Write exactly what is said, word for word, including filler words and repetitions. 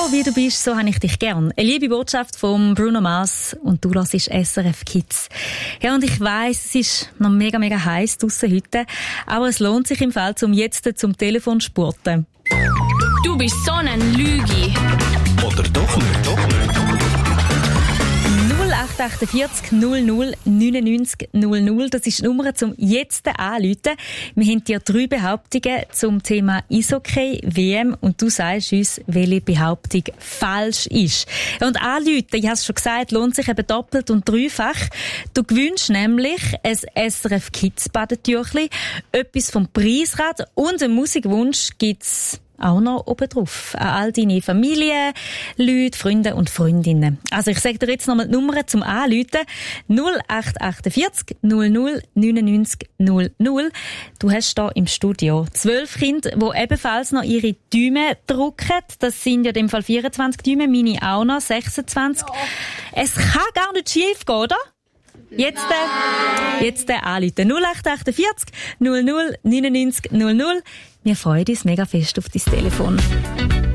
wie du bist, so habe ich dich gern. Eine liebe Botschaft von Bruno Mars und du hörst S R F Kids. Ja, und ich weiss, es ist noch mega, mega heiß draussen heute, aber es lohnt sich im Fall, um jetzt zum Telefon zu spurten. Du bist so ein Lügi. Oder doch nicht, doch nicht. null acht acht vier null null neun neun null null, das ist die Nummer zum jetzt anrufen. Wir haben dir drei Behauptungen zum Thema Eishockey W M und du sagst uns, welche Behauptung falsch ist. Und anrufen, ich habe es schon gesagt, lohnt sich eben doppelt und dreifach. Du gewünscht nämlich ein S R F Kids Badetüchli, etwas vom Preisrad und einen Musikwunsch gibt's auch noch oben drauf. An all deine Familie, Leute, Freunde und Freundinnen. Also ich sage dir jetzt nochmal die Nummer zum Anrufen. null acht acht vier null null neun neun null null. Du hast hier im Studio zwölf Kinder, die ebenfalls noch ihre Däume drücken. Das sind ja in dem Fall vierundzwanzig Däume, meine auch noch sechsundzwanzig. Es kann gar nicht schief gehen, oder? Jetzt, äh, jetzt äh, anrufen. null acht acht vier null null neun neun null null. Wir freuen uns mega fest auf dein Telefon.